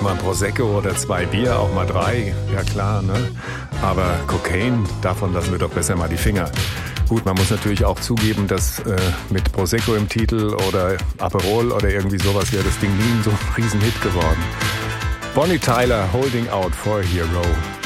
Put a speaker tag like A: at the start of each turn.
A: mal ein Prosecco oder 2 Bier, auch mal 3, ja klar, ne? Aber Cocaine, davon lassen wir doch besser mal die Finger. Gut, man muss natürlich auch zugeben, dass mit Prosecco im Titel oder Aperol oder irgendwie sowas wäre das Ding nie so ein Riesenhit geworden. Bonnie Tyler, Holding Out for a Hero.